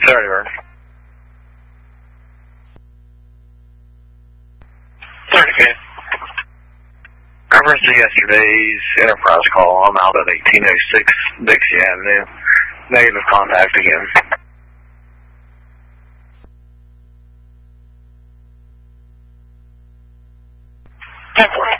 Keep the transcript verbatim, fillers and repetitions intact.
Sorry, Vern. thirty-fifth. Reference to yesterday's Enterprise call. I'm out at eighteen oh six Dixie Avenue. Negative contact again. ten four.